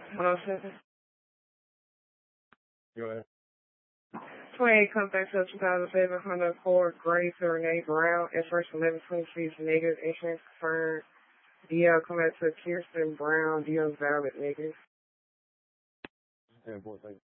Hold on a second. Go ahead. 28 comes back to 2007 Honda Accord Gray to Renee Brown. At first 1126 negative. Insurance confirmed. DL come back to Kirsten Brown. DL valid negative. 10-4, thank you.